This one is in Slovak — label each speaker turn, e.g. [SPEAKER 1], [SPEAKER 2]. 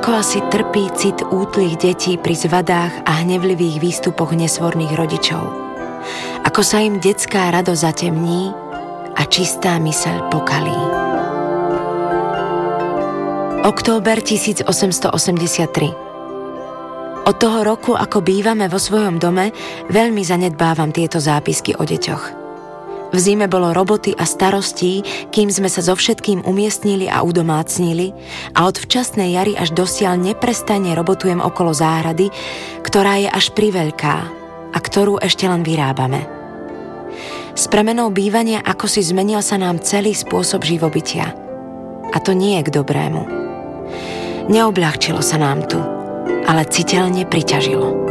[SPEAKER 1] Ako asi trpí cit útlých detí pri zvadách a hnevlivých výstupoch nesvorných rodičov. Ako sa im detská radosť zatemní a čistá myseľ pokalí. Október 1883. Od toho roku, ako bývame vo svojom dome, veľmi zanedbávam tieto zápisky o deťoch. V zime bolo roboty a starostí, kým sme sa so všetkým umiestnili a udomácnili, a od včasnej jary až dosiaľ neprestajne robotujem okolo záhrady, ktorá je až priveľká a ktorú ešte len vyrábame. S premenou bývania ako si zmenil sa nám celý spôsob živobytia. A to nie je k dobrému. Neobľahčilo sa nám tu, ale citeľne priťažilo.